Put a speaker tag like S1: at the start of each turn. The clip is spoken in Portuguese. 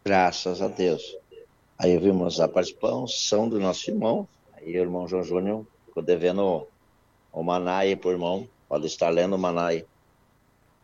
S1: Graças a Deus. Aí vimos a participação do nosso irmão. Aí o irmão João Júnior ficou devendo o Maná aí pro irmão. Pode estar lendo o Maná aí.